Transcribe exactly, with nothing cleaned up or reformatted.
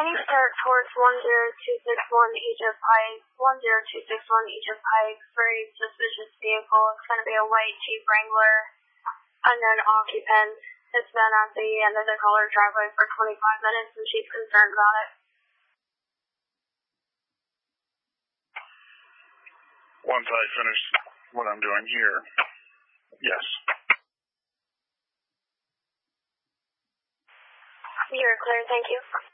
Heading start towards one zero two six one Egypt Pike, one zero two six one Egypt Pike, very suspicious vehicle. It's going to be a white Jeep Wrangler, unknown occupant. It's been at the end of the caller driveway for twenty-five minutes and she's concerned about it. Once I finish what I'm doing here, yes. You're clear, thank you.